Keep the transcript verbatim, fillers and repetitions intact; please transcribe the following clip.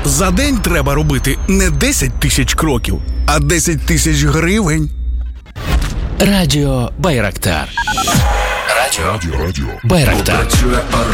За день треба робити не десять тисяч кроків, а десять тисяч гривень. Радіо Байрактар. Радіо, Радіо. Байрактар.